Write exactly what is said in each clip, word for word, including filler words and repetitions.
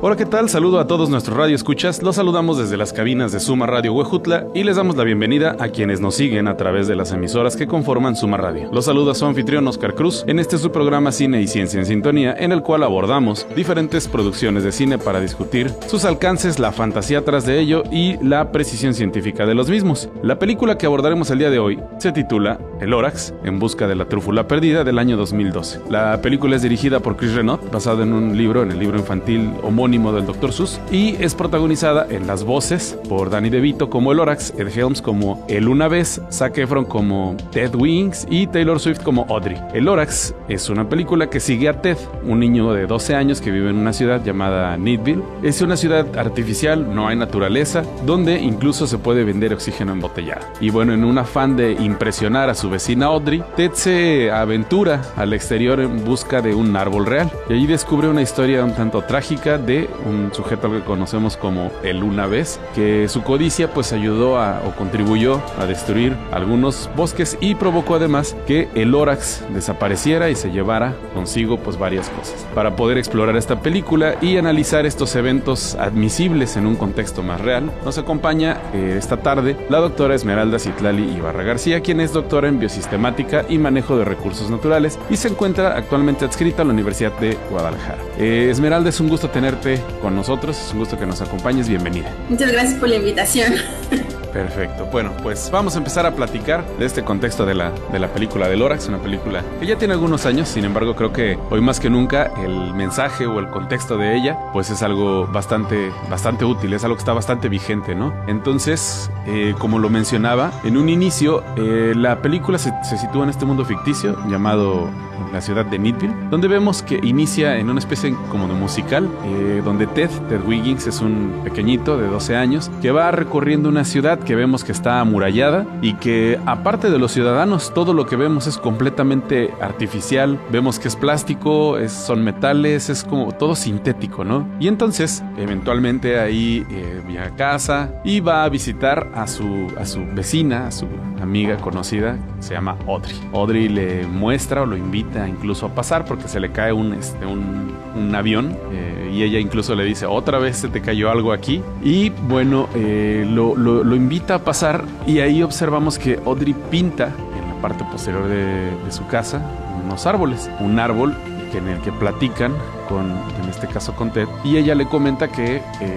Hola, ¿qué tal? Saludo a todos nuestros radioescuchas. Los saludamos desde las cabinas de Suma Radio Huejutla y les damos la bienvenida a quienes nos siguen a través de las emisoras que conforman Suma Radio. Los saluda su anfitrión Oscar Cruz en este su programa Cine y Ciencia en Sintonía, en el cual abordamos diferentes producciones de cine para discutir sus alcances, la fantasía tras de ello y la precisión científica de los mismos. La película que abordaremos el día de hoy se titula El Lorax, en busca de la trúfula perdida, del año dos mil doce. La película es dirigida por Chris Renaud, basada en un libro, en el libro infantil homónimo del doctor Seuss, y es protagonizada en las voces por Danny DeVito como el Lorax, Ed Helms como El Una Vez, Zac Efron como Ted Wiggins y Taylor Swift como Audrey. El Lorax es una película que sigue a Ted, un niño de doce años que vive en una ciudad llamada Needville. Es una ciudad artificial, no hay naturaleza, donde incluso se puede vender oxígeno embotellado. Y bueno, en un afán de impresionar a su vecina Audrey, Ted se aventura al exterior en busca de un árbol real, y allí descubre una historia un tanto trágica de un sujeto que conocemos como El Una Vez, que su codicia pues ayudó a, o contribuyó a destruir algunos bosques y provocó además que el Lorax desapareciera y se llevara consigo pues varias cosas. Para poder explorar esta película y analizar estos eventos admisibles en un contexto más real, nos acompaña eh, esta tarde la doctora Esmeralda Citlali Ibarra García, quien es doctora en biosistemática y manejo de recursos naturales y se encuentra actualmente adscrita a la Universidad de Guadalajara. Eh, Esmeralda, es un gusto tenerte con nosotros, es un gusto que nos acompañes, bienvenida. Muchas gracias por la invitación. Perfecto, bueno, pues vamos a empezar a platicar de este contexto de la, de la película de Lorax, una película que ya tiene algunos años, sin embargo creo que hoy más que nunca el mensaje o el contexto de ella pues es algo bastante, bastante útil, es algo que está bastante vigente, ¿no? Entonces, eh, como lo mencionaba, en un inicio eh, la película se, se sitúa en este mundo ficticio llamado la ciudad de Needville, donde vemos que inicia en una especie como de musical, eh, donde Ted, Ted Wiggins es un pequeñito de doce años que va recorriendo una ciudad que vemos que está amurallada y que aparte de los ciudadanos todo lo que vemos es completamente artificial, vemos que es plástico, es, son metales, es como todo sintético, ¿no? Y entonces eventualmente ahí eh, viaja a casa y va a visitar a su, a su vecina, a su amiga conocida, que se llama Audrey. Audrey le muestra o lo invita incluso a pasar porque se le cae un, este, un, un avión eh, y ella incluso le dice, otra vez se te cayó algo aquí, y bueno, eh, lo, lo, lo invita a pasar y ahí observamos que Audrey pinta en la parte posterior de, de su casa unos árboles, un árbol en el que platican con, en este caso con Ted, y ella le comenta que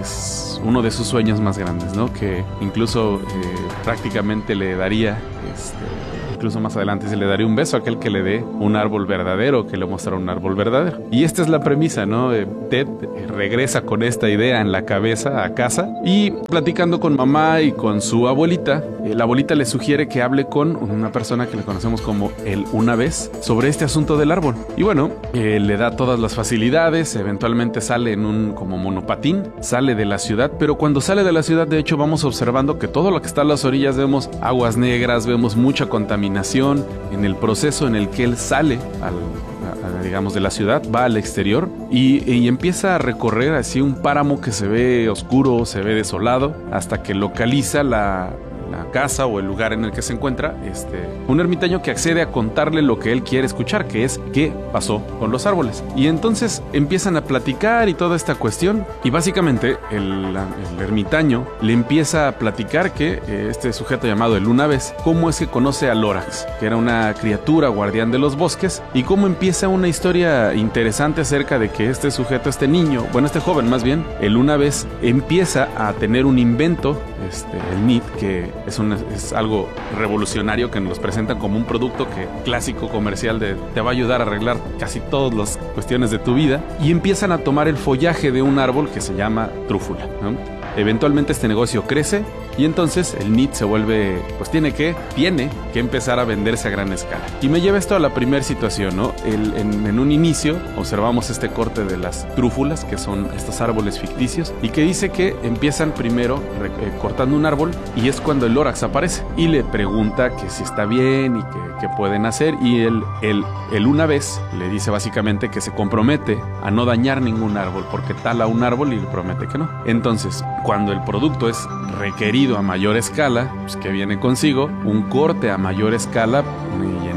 es uno de sus sueños más grandes, ¿no? Que incluso eh, prácticamente le daría este, incluso más adelante se le daría un beso a aquel que le dé un árbol verdadero, que le mostrara un árbol verdadero. Y esta es la premisa, ¿no? Eh, Ted regresa con esta idea en la cabeza a casa y platicando con mamá y con su abuelita, eh, la abuelita le sugiere que hable con una persona que le conocemos como El Una Vez sobre este asunto del árbol. Y bueno, eh, le da todas las facilidades, eventualmente sale en un como monopatín, sale de la ciudad, pero cuando sale de la ciudad, de hecho, vamos observando que todo lo que está a las orillas, vemos aguas negras, vemos mucha contaminación. En el proceso en el que él sale al, a, a, digamos de la ciudad, va al exterior y, y empieza a recorrer así un páramo que se ve oscuro, se ve desolado, hasta que localiza la, la casa o el lugar en el que se encuentra este, un ermitaño que accede a contarle lo que él quiere escuchar, que es qué pasó con los árboles. Y entonces empiezan a platicar y toda esta cuestión, y básicamente el, el ermitaño le empieza a platicar que eh, este sujeto llamado El Una Vez, cómo es que conoce a Lorax, que era una criatura guardián de los bosques, y cómo empieza una historia interesante acerca de que este sujeto, este niño, bueno, este joven más bien, El Una Vez, empieza a tener un invento, este, el N I T, que es, una, es algo revolucionario, que nos presentan como un producto que clásico comercial de te va a ayudar a arreglar casi todas las cuestiones de tu vida, y empiezan a tomar el follaje de un árbol que se llama trúfula, ¿no? Eventualmente este negocio crece y entonces el N I T se vuelve, pues tiene que, tiene que empezar a venderse a gran escala. Y me lleva esto a la primera situación, ¿no? El, en, en un inicio observamos este corte de las trúfulas, que son estos árboles ficticios, y que dice que empiezan primero re, eh, cortando un árbol, y es cuando el Lorax aparece y le pregunta que si está bien y que, que pueden hacer, y él, él, él una vez le dice básicamente que se compromete a no dañar ningún árbol, porque tala un árbol y le promete que no. Entonces, cuando el producto es requerido a mayor escala, pues que viene consigo un corte a mayor escala, y en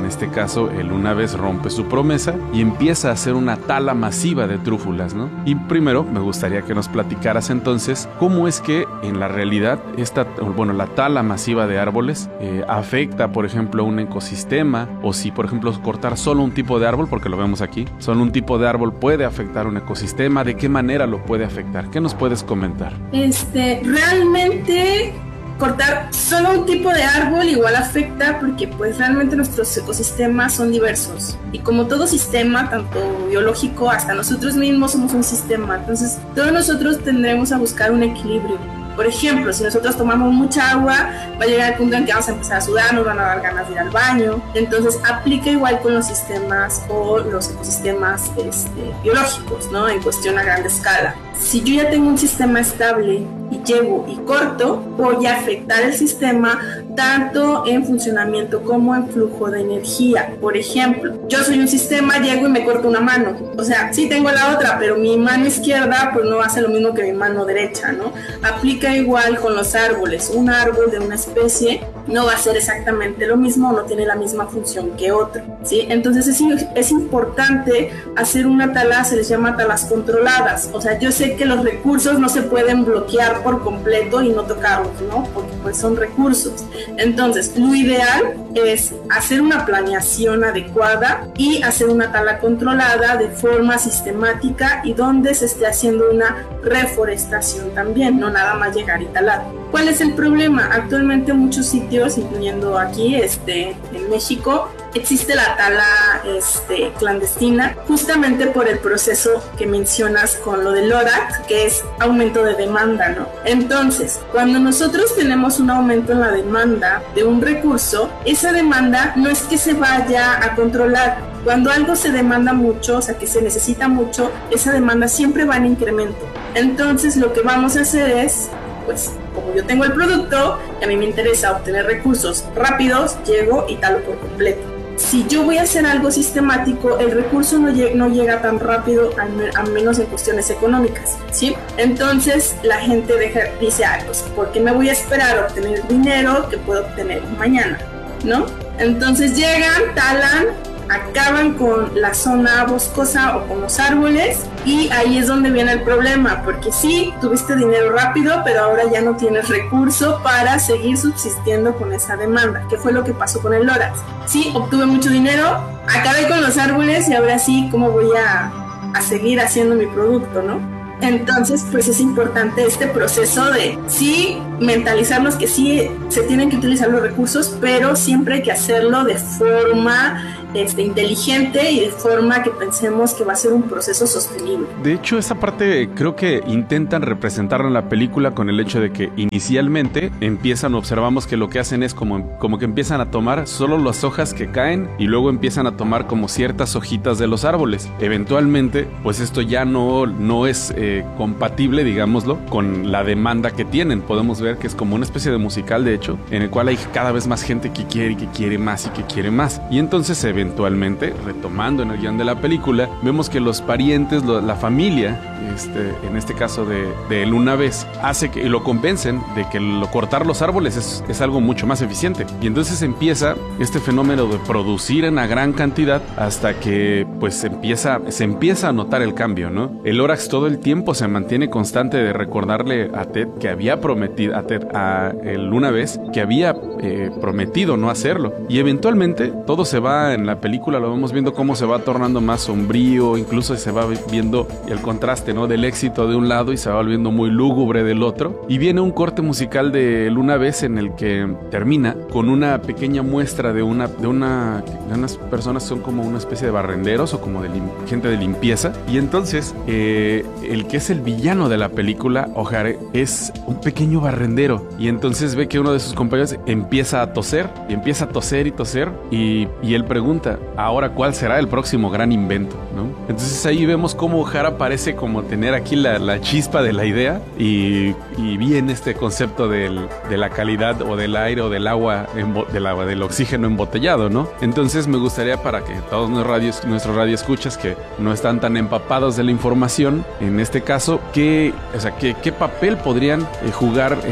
este caso, él una vez rompe su promesa y empieza a hacer una tala masiva de trúfulas, ¿no? Y primero me gustaría que nos platicaras entonces cómo es que en la realidad esta, bueno, la tala masiva de árboles eh, afecta, por ejemplo, un ecosistema, o si, por ejemplo, cortar solo un tipo de árbol, porque lo vemos aquí, solo un tipo de árbol puede afectar un ecosistema, ¿de qué manera lo puede afectar? ¿Qué nos puedes comentar? Este, realmente cortar solo un tipo de árbol igual afecta porque pues realmente nuestros ecosistemas son diversos y como todo sistema, tanto biológico hasta nosotros mismos somos un sistema, entonces todos nosotros tendremos a buscar un equilibrio. Por ejemplo, si nosotros tomamos mucha agua, va a llegar el punto en que vamos a empezar a sudar, nos van a dar ganas de ir al baño. Entonces, aplica igual con los sistemas o los ecosistemas este, biológicos, ¿no? En cuestión a gran escala. Si yo ya tengo un sistema estable y llego y corto, voy a afectar el sistema tanto en funcionamiento como en flujo de energía. Por ejemplo, yo soy un sistema, llego y me corto una mano. O sea, sí tengo la otra, pero mi mano izquierda pues no hace lo mismo que mi mano derecha, ¿no? Aplica igual con los árboles. Un árbol de una especie no va a ser exactamente lo mismo, no tiene la misma función que otro, ¿sí? Entonces es, es importante hacer una tala, se les llama talas controladas. O sea, yo sé que los recursos no se pueden bloquear por completo y no tocarlos, ¿no? Porque pues son recursos. Entonces, lo ideal es hacer una planeación adecuada y hacer una tala controlada de forma sistemática y donde se esté haciendo una reforestación también, no nada más llegar y talar. ¿Cuál es el problema? Actualmente en muchos sitios, incluyendo aquí este, en México, existe la tala este, clandestina justamente por el proceso que mencionas con lo del Lorax, que es aumento de demanda, ¿no? Entonces, cuando nosotros tenemos un aumento en la demanda de un recurso, esa demanda no es que se vaya a controlar. Cuando algo se demanda mucho, o sea que se necesita mucho, esa demanda siempre va en incremento. Entonces, lo que vamos a hacer es, pues, como yo tengo el producto y a mí me interesa obtener recursos rápidos, llego y talo por completo. Si yo voy a hacer algo sistemático, el recurso no, lleg- no llega tan rápido, a, me- a menos en cuestiones económicas, ¿sí? Entonces la gente deja, dice, ah, pues, ¿por qué me voy a esperar a obtener el dinero que puedo obtener mañana? ¿No? Entonces llegan, talan, acaban con la zona boscosa o con los árboles y ahí es donde viene el problema, porque sí, tuviste dinero rápido, pero ahora ya no tienes recurso para seguir subsistiendo con esa demanda, que fue lo que pasó con el Lorax. Sí, obtuve mucho dinero, acabé con los árboles y ahora sí, ¿cómo voy a, a seguir haciendo mi producto, no? Entonces, pues es importante este proceso de sí mentalizarnos que sí se tienen que utilizar los recursos, pero siempre hay que hacerlo de forma este, inteligente y de forma que pensemos que va a ser un proceso sostenible. De hecho, esa parte creo que intentan representarla en la película con el hecho de que inicialmente empiezan, observamos que lo que hacen es como, como que empiezan a tomar solo las hojas que caen y luego empiezan a tomar como ciertas hojitas de los árboles. Eventualmente, pues esto ya no, no es eh, compatible, digámoslo, con la demanda que tienen. Podemos ver que es como una especie de musical, de hecho, en el cual hay cada vez más gente que quiere y que quiere más y que quiere más. Y entonces se eventualmente, retomando en el guión de la película, vemos que los parientes, lo, la familia, este, en este caso de, de él una vez, hace que lo convencen de que lo, cortar los árboles es, es algo mucho más eficiente. Y entonces empieza este fenómeno de producir en una gran cantidad hasta que pues empieza, se empieza a notar el cambio, ¿no? El Lorax todo el tiempo se mantiene constante de recordarle a Ted que había prometido, a Ted, a él una vez, que había eh, prometido no hacerlo. Y eventualmente todo se va en la película, lo vamos viendo cómo se va tornando más sombrío, incluso se va viendo el contraste, ¿no? Del éxito de un lado y se va volviendo muy lúgubre del otro. Y viene un corte musical de él una vez en el que termina con una pequeña muestra de una, de una, de unas personas son como una especie de barrenderos o como de lim, gente de limpieza. Y entonces eh, el que es el villano de la película, O'Hare, es un pequeño barrendero. Y entonces ve que uno de sus compañeros empieza a toser, y empieza a toser y toser, y, y él pregunta, ahora ¿cuál será el próximo gran invento? ¿No? Entonces ahí vemos cómo O'Hara parece como tener aquí la, la chispa de la idea, y, y viene este concepto del, de la calidad o del aire o del agua, embo, del agua, del oxígeno embotellado, ¿no? Entonces me gustaría, para que todos nuestros radios, nuestros radioescuchas que no están tan empapados de la información, en este caso, ¿qué, o sea, qué, qué papel podrían eh, jugar en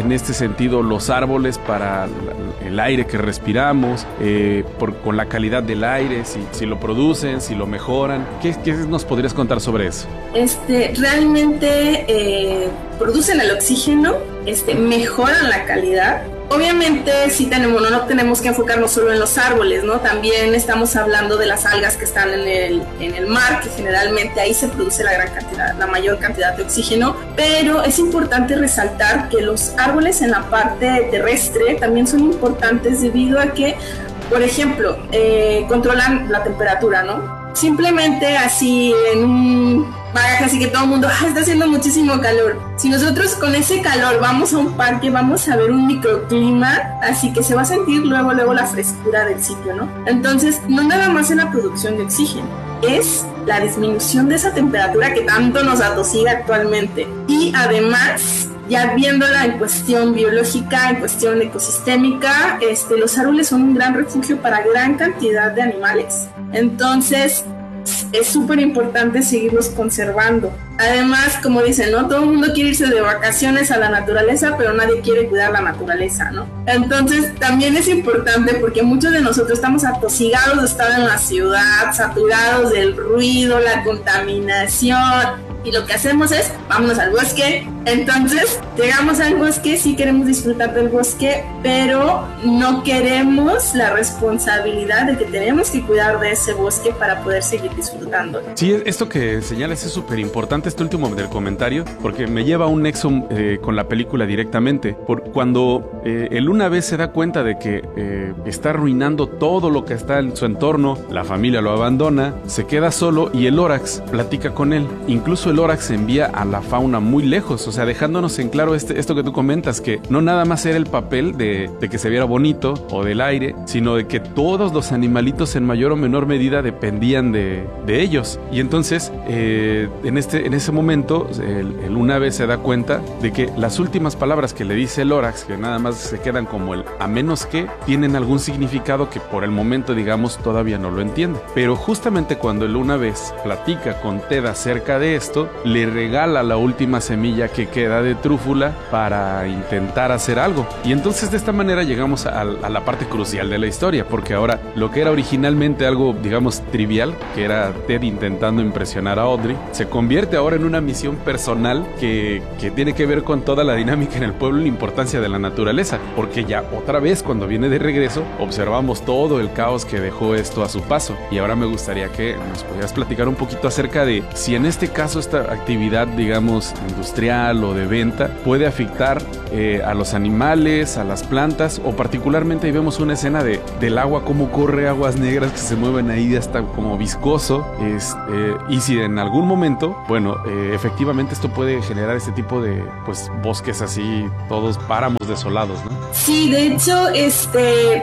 en este sentido los árboles para el aire que respiramos, eh, por, con la calidad del aire, si, si lo producen, si lo mejoran. ¿Qué, qué nos podrías contar sobre eso? Este, realmente eh, producen el oxígeno, este, mejoran la calidad. Obviamente sí tenemos, no, no tenemos que enfocarnos solo en los árboles, ¿no? También estamos hablando de las algas que están en el, en el mar, que generalmente ahí se produce la gran cantidad, la mayor cantidad de oxígeno, pero es importante resaltar que los árboles en la parte terrestre también son importantes debido a que, por ejemplo, eh, controlan la temperatura, ¿no? Simplemente así en un bagaje así que todo el mundo, ah, está haciendo muchísimo calor. Si nosotros con ese calor vamos a un parque, vamos a ver un microclima, así que se va a sentir luego, luego la frescura del sitio, ¿no? Entonces, no nada más en la producción de oxígeno, es la disminución de esa temperatura que tanto nos atosiga actualmente. Y además, ya viéndola en cuestión biológica, en cuestión ecosistémica, este, los árboles son un gran refugio para gran cantidad de animales. Entonces, es súper importante seguirlos conservando. Además, como dicen, ¿no? Todo el mundo quiere irse de vacaciones a la naturaleza, pero nadie quiere cuidar la naturaleza, ¿no? Entonces, también es importante porque muchos de nosotros estamos atosigados de estar en la ciudad, saturados del ruido, la contaminación. Y lo que hacemos es, vámonos al bosque. Entonces, llegamos al bosque, sí queremos disfrutar del bosque, pero no queremos la responsabilidad de que tenemos que cuidar de ese bosque para poder seguir disfrutando. Sí, esto que señalas es súper importante, este último del comentario, porque me lleva a un nexo eh, con la película directamente. Por cuando eh, él una vez se da cuenta de que eh, está arruinando todo lo que está en su entorno, la familia lo abandona, se queda solo y el Lorax platica con él. Incluso el Lorax envía a la fauna muy lejos, o sea, dejándonos en claro este, esto que tú comentas, que no nada más era el papel de, de que se viera bonito o del aire, sino de que todos los animalitos en mayor o menor medida dependían de, de ellos. Y entonces, eh, en, este, en ese momento, el, el una vez se da cuenta de que las últimas palabras que le dice el Lorax, que nada más se quedan como el a menos que, tienen algún significado que por el momento, digamos, todavía no lo entiende. Pero justamente cuando el una vez platica con Ted acerca de esto, le regala la última semilla que queda de trúfula para intentar hacer algo. Y entonces de esta manera llegamos a, a la parte crucial de la historia, porque ahora lo que era originalmente algo, digamos, trivial, que era Ted intentando impresionar a Audrey, se convierte ahora en una misión personal que, que tiene que ver con toda la dinámica en el pueblo y la importancia de la naturaleza, porque ya otra vez cuando viene de regreso observamos todo el caos que dejó esto a su paso. Y ahora me gustaría que nos pudieras platicar un poquito acerca de si en este caso esta actividad, digamos, industrial o de venta puede afectar eh, a los animales, a las plantas, o particularmente ahí vemos una escena de, del agua, cómo corre, aguas negras que se mueven ahí hasta como viscoso, es, eh, y si en algún momento, bueno, eh, efectivamente esto puede generar este tipo de, pues, bosques así, todos páramos desolados, ¿no? Sí, de hecho, este...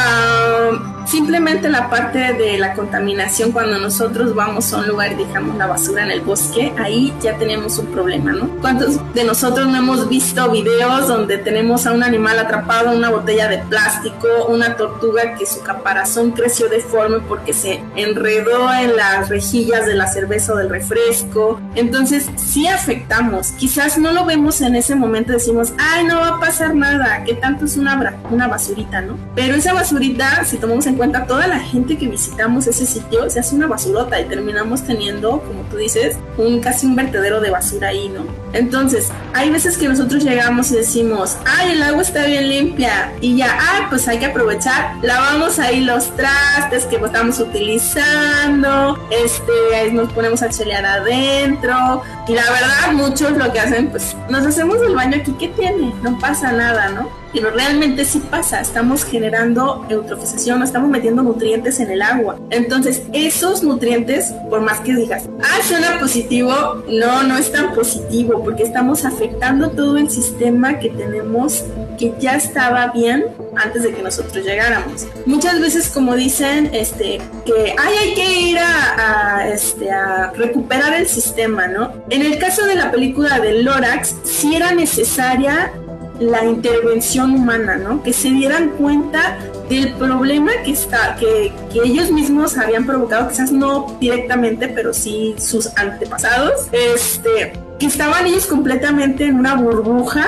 Uh, simplemente la parte de la contaminación, cuando nosotros vamos a un lugar y dejamos la basura en el bosque, ahí ya tenemos un problema, ¿no? ¿Cuántos de nosotros no hemos visto videos donde tenemos a un animal atrapado en una botella de plástico, una tortuga que su caparazón creció deforme porque se enredó en las rejillas de la cerveza o del refresco? Entonces sí afectamos, quizás no lo vemos en ese momento, decimos, ay, no va a pasar nada, que tanto es una, una basurita, ¿no? Pero esa basurita, si tomamos en cuenta toda la gente que visitamos ese sitio, se hace una basurota y terminamos teniendo, como tú dices, un casi un vertedero de basura ahí, ¿no? Entonces, hay veces que nosotros llegamos y decimos, ay, el agua está bien limpia, y ya, ay, pues hay que aprovechar, lavamos ahí los trastes que estamos utilizando, este, nos ponemos a chelear adentro, y la verdad, muchos lo que hacen, pues, nos hacemos el baño aquí, ¿qué tiene? No pasa nada, ¿no? Pero realmente sí pasa, estamos generando eutrofización, estamos metiendo nutrientes en el agua. Entonces, esos nutrientes, por más que digas, ah, suena positivo, no, no es tan positivo, porque estamos afectando todo el sistema que tenemos, que ya estaba bien antes de que nosotros llegáramos. Muchas veces, como dicen, este, que ay, hay que ir a, a, este, a recuperar el sistema, ¿no? En el caso de la película de Lorax, sí era necesaria la intervención humana, ¿no? Que se dieran cuenta del problema que está, que, que ellos mismos habían provocado, quizás no directamente, pero sí sus antepasados, este, que estaban ellos completamente en una burbuja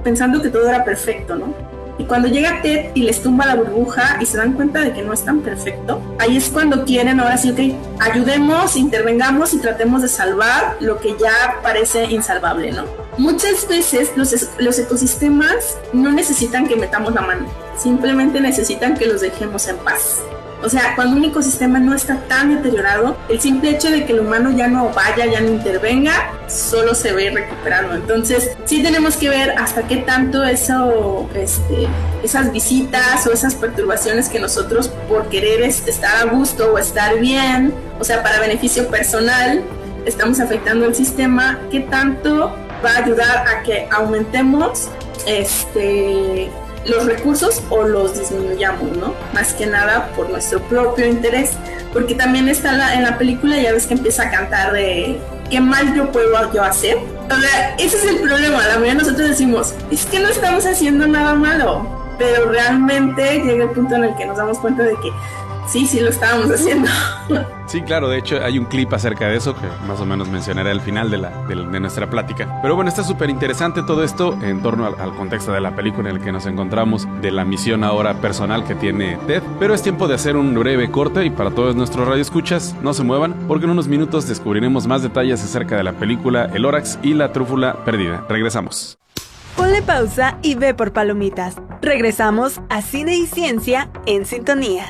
pensando que todo era perfecto, ¿no? Y cuando llega Ted y les tumba la burbuja y se dan cuenta de que no es tan perfecto, ahí es cuando quieren, ahora sí, ok, ayudemos, intervengamos y tratemos de salvar lo que ya parece insalvable, ¿no? Muchas veces los, los ecosistemas no necesitan que metamos la mano, simplemente necesitan que los dejemos en paz. O sea, cuando un ecosistema no está tan deteriorado, el simple hecho de que el humano ya no vaya, ya no intervenga, solo se ve recuperando. Entonces, sí tenemos que ver hasta qué tanto eso, este, esas visitas o esas perturbaciones que nosotros, por querer estar a gusto o estar bien, o sea, para beneficio personal, estamos afectando el sistema, qué tanto va a ayudar a que aumentemos este... los recursos o los disminuyamos, ¿no? Más que nada por nuestro propio interés, porque también está en la, en la película, ya ves que empieza a cantar de ¿qué mal yo puedo yo hacer? O sea, ese es el problema, la mayoría de nosotros decimos, es que no estamos haciendo nada malo, pero realmente llega el punto en el que nos damos cuenta de que sí, sí lo estábamos haciendo. Sí, claro, de hecho hay un clip acerca de eso que más o menos mencionaré al final de, la, de, de nuestra plática. Pero bueno, está súper interesante todo esto en torno al, al contexto de la película en el que nos encontramos, de la misión ahora personal que tiene Ted. Pero es tiempo de hacer un breve corte y para todos nuestros radioescuchas, no se muevan porque en unos minutos descubriremos más detalles acerca de la película El Órax y la Trúfula Perdida. Regresamos. Ponle pausa y ve por palomitas. Regresamos a Cine y Ciencia en Sintonía.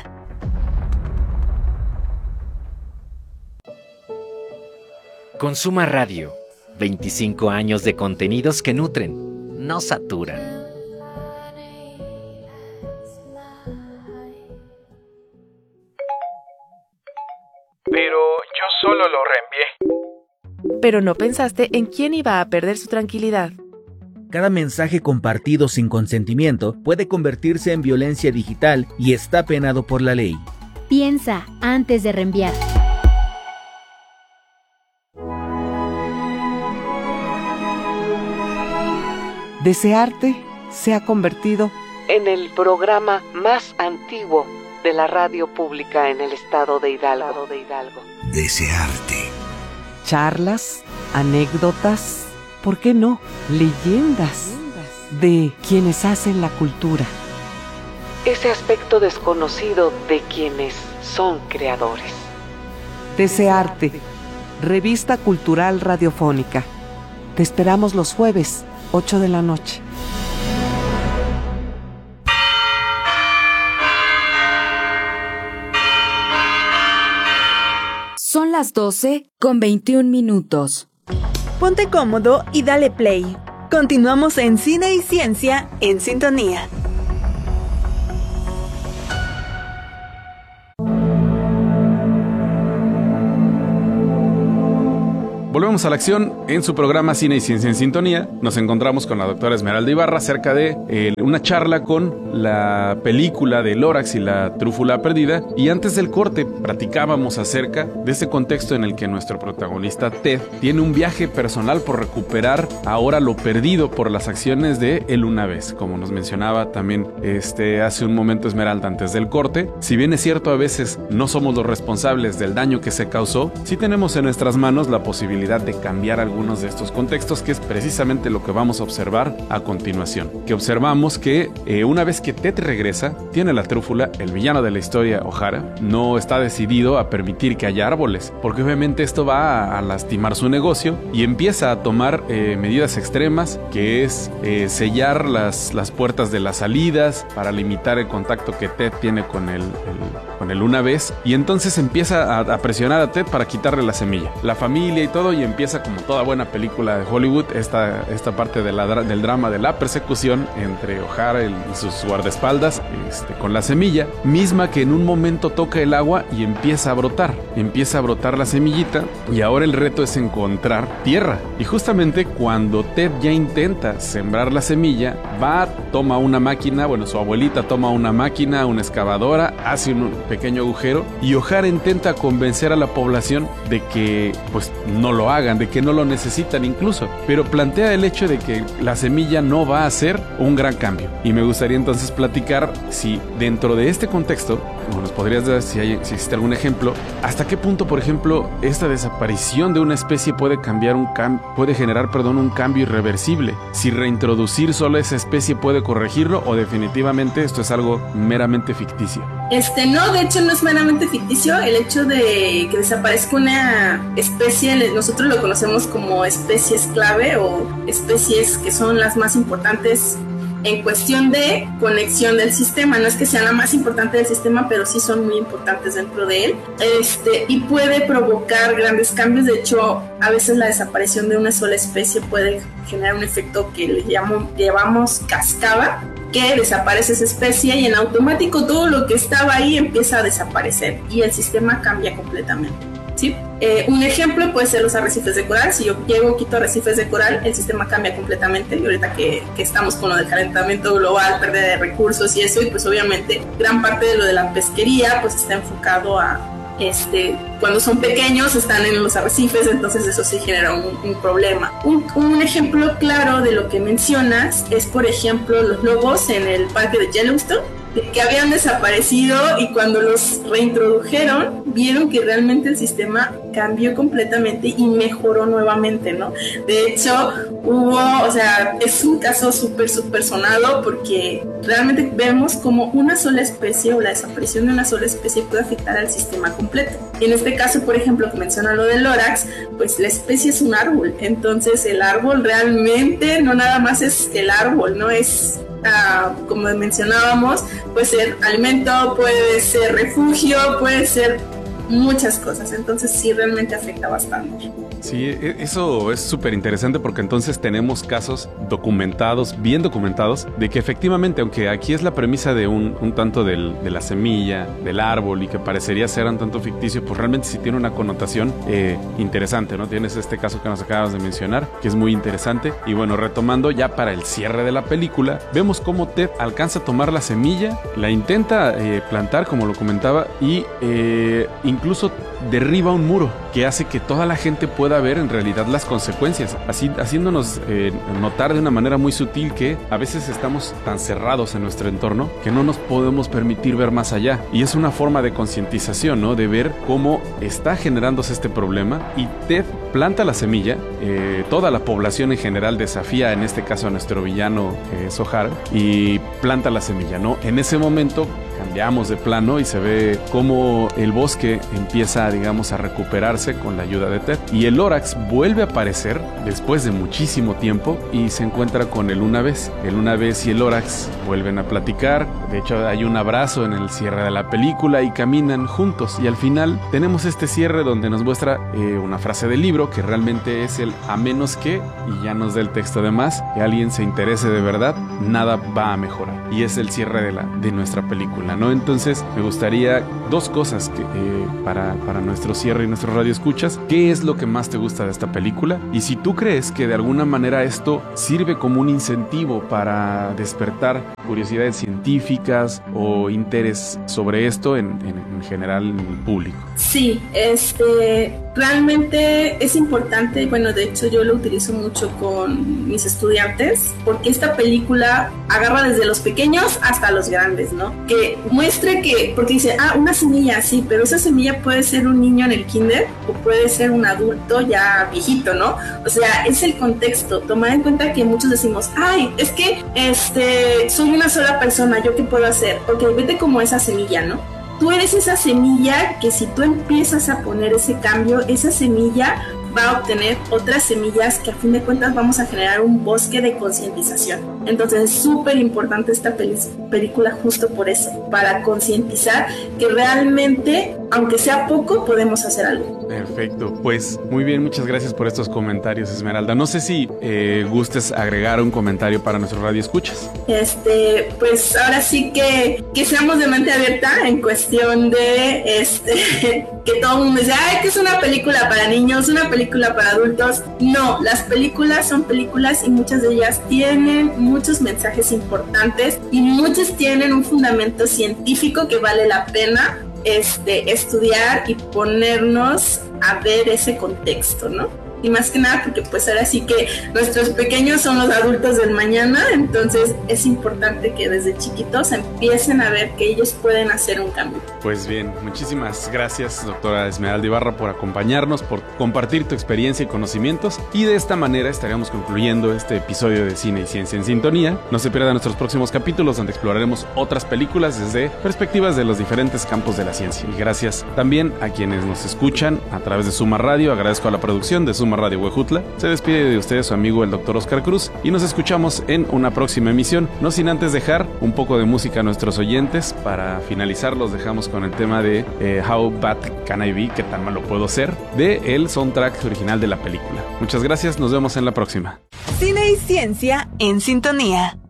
Consuma Radio. veinticinco años de contenidos que nutren, no saturan. Pero yo solo lo reenvié. Pero no pensaste en quién iba a perder su tranquilidad. Cada mensaje compartido sin consentimiento puede convertirse en violencia digital y está penado por la ley. Piensa antes de reenviar. Desearte se ha convertido en el programa más antiguo de la radio pública en el estado de Hidalgo. Desearte. Charlas, anécdotas, ¿por qué no? Leyendas de quienes hacen la cultura. Ese aspecto desconocido de quienes son creadores. Desearte. Revista Cultural Radiofónica. Te esperamos los jueves, ocho de la noche. Son las doce con veintiún minutos. Ponte cómodo y dale play. Continuamos en Cine y Ciencia en Sintonía. Volvemos a la acción. En su programa Cine y Ciencia en Sintonía nos encontramos con la doctora Esmeralda Ibarra acerca de eh, una charla con la película de El Órax y la Trúfula Perdida, y antes del corte platicábamos acerca de ese contexto en el que nuestro protagonista Ted tiene un viaje personal por recuperar ahora lo perdido por las acciones de El Una Vez, como nos mencionaba también este, hace un momento Esmeralda antes del corte. Si bien es cierto, a veces no somos los responsables del daño que se causó, sí tenemos en nuestras manos la posibilidad de cambiar algunos de estos contextos, que es precisamente lo que vamos a observar a continuación. Que observamos que eh, una vez que Ted regresa, tiene la trúfula, el villano de la historia, O'Hara, no está decidido a permitir que haya árboles, porque obviamente esto va a, a lastimar su negocio, y empieza a tomar eh, medidas extremas, que es eh, sellar las, las puertas de las salidas para limitar el contacto que Ted tiene con el, el, con el Una Vez, y entonces empieza a, a presionar a Ted para quitarle la semilla. La familia y todo, y empieza como toda buena película de Hollywood esta, esta parte de la, del drama de la persecución entre O'Hara y sus guardaespaldas este, con la semilla, misma que en un momento toca el agua y empieza a brotar, empieza a brotar la semillita, y ahora el reto es encontrar tierra. Y justamente cuando Ted ya intenta sembrar la semilla, va, toma una máquina, bueno, su abuelita toma una máquina, una excavadora, hace un pequeño agujero, y O'Hara intenta convencer a la población de que pues no lo hagan, de que no lo necesitan incluso, pero plantea el hecho de que la semilla no va a hacer un gran cambio. Y me gustaría entonces platicar si dentro de este contexto, como nos podrías dar si, hay, si existe algún ejemplo, hasta qué punto, por ejemplo, esta desaparición de una especie puede cambiar un cam- puede generar, perdón, un cambio irreversible. Si reintroducir solo esa especie puede corregirlo, o definitivamente esto es algo meramente ficticio. Este, no, de hecho no es meramente ficticio. El hecho de que desaparezca una especie, nosotros lo conocemos como especies clave o especies que son las más importantes en cuestión de conexión del sistema. No es que sean la más importante del sistema, pero sí son muy importantes dentro de él. Este, y puede provocar grandes cambios. De hecho, a veces la desaparición de una sola especie puede generar un efecto que le llamamos, llamamos cascada, que desaparece esa especie y en automático todo lo que estaba ahí empieza a desaparecer y el sistema cambia completamente. ¿Sí? Eh, un ejemplo puede ser los arrecifes de coral. Si yo llego, quito arrecifes de coral, el sistema cambia completamente. Y ahorita que, que estamos con lo del calentamiento global, pérdida de recursos y eso, y pues obviamente gran parte de lo de la pesquería pues está enfocado a, este, cuando son pequeños están en los arrecifes, entonces eso sí genera un, un problema. Un, un ejemplo claro de lo que mencionas es, por ejemplo, los lobos en el parque de Yellowstone, que habían desaparecido, y cuando los reintrodujeron vieron que realmente el sistema cambió completamente y mejoró nuevamente, ¿no? De hecho, hubo, o sea, es un caso súper, súper sonado porque realmente vemos como una sola especie o la desaparición de una sola especie puede afectar al sistema completo. Y en este caso, por ejemplo, que menciona lo del Lorax, pues la especie es un árbol, entonces el árbol realmente no nada más es el árbol, no es... Uh, como mencionábamos, puede ser alimento, puede ser refugio, puede ser muchas cosas, entonces sí realmente afecta bastante. Sí, eso es súper interesante porque entonces tenemos casos documentados, bien documentados, de que efectivamente, aunque aquí es la premisa de un, un tanto del, de la semilla, del árbol, y que parecería ser un tanto ficticio, pues realmente sí tiene una connotación eh, interesante, ¿no? Tienes este caso que nos acabas de mencionar, que es muy interesante. Y bueno, retomando ya para el cierre de la película, vemos cómo Ted alcanza a tomar la semilla, la intenta eh, plantar, como lo comentaba, y eh, incluso derriba un muro que hace que toda la gente pueda ver en realidad las consecuencias, así haciéndonos eh, notar de una manera muy sutil que a veces estamos tan cerrados en nuestro entorno que no nos podemos permitir ver más allá, y es una forma de concientización, ¿no? De ver cómo está generándose este problema, y Ted planta la semilla, eh, toda la población en general desafía en este caso a nuestro villano eh, O'Hara, y planta la semilla, ¿no? En ese momento cambiamos de plano y se ve cómo el bosque empieza, digamos, a recuperarse con la ayuda de Ted, y el Lorax vuelve a aparecer después de muchísimo tiempo y se encuentra con él una vez. El una vez y el Lorax vuelven a platicar, de hecho hay un abrazo en el cierre de la película y caminan juntos, y al final tenemos este cierre donde nos muestra eh, una frase del libro que realmente es el a menos que, y ya nos da el texto de más, que alguien se interese de verdad, nada va a mejorar, y es el cierre de, la, de nuestra película, ¿no? Entonces me gustaría dos cosas que, eh, para, para nuestro cierre y nuestro radio escuchas. ¿Qué es lo que más te gusta de esta película? Y si tú crees que de alguna manera esto sirve como un incentivo para despertar curiosidades científicas o interés sobre esto en, en, en general en el público. Sí, este, realmente es importante. Bueno, de hecho yo lo utilizo mucho con mis estudiantes porque esta película agarra desde los pequeños hasta los grandes, ¿no? Que muestre que, porque dice, ah, una semilla, sí, pero esa semilla puede ser un niño en el kinder o puede ser un adulto ya viejito, ¿no? O sea, es el contexto. Tomar en cuenta que muchos decimos, ay, es que este, soy una sola persona, ¿yo qué puedo hacer? Ok, vete como esa semilla, ¿no? Tú eres esa semilla que si tú empiezas a poner ese cambio, esa semilla va a obtener otras semillas que a fin de cuentas vamos a generar un bosque de concientización. Entonces es súper importante esta peli- película justo por eso, para concientizar que realmente, aunque sea poco, podemos hacer algo. Perfecto, pues muy bien, muchas gracias por estos comentarios, Esmeralda. No sé si eh, gustes agregar un comentario para nuestro radio escuchas. Este, pues ahora sí que, que seamos de mente abierta en cuestión de este, que todo el mundo dice, ay, que es una película para niños, una película para adultos. No, las películas son películas y muchas de ellas tienen muchos mensajes importantes y muchas tienen un fundamento científico que vale la pena este, estudiar y ponernos a ver ese contexto, ¿no? Y más que nada porque pues ahora sí que nuestros pequeños son los adultos del mañana, entonces es importante que desde chiquitos empiecen a ver que ellos pueden hacer un cambio. Pues bien, muchísimas gracias, doctora Esmeralda Ibarra, por acompañarnos, por compartir tu experiencia y conocimientos, y de esta manera estaríamos concluyendo este episodio de Cine y Ciencia en Sintonía. No se pierdan nuestros próximos capítulos donde exploraremos otras películas desde perspectivas de los diferentes campos de la ciencia. Y gracias también a quienes nos escuchan a través de Suma Radio. Agradezco a la producción de Suma Radio Huejutla. Se despide de ustedes su amigo el doctor Oscar Cruz y nos escuchamos en una próxima emisión, no sin antes dejar un poco de música a nuestros oyentes. Para finalizar los dejamos con el tema de eh, How Bad Can I Be, qué tan malo puedo ser, de el soundtrack original de la película. Muchas gracias, nos vemos en la próxima. Cine y Ciencia en Sintonía.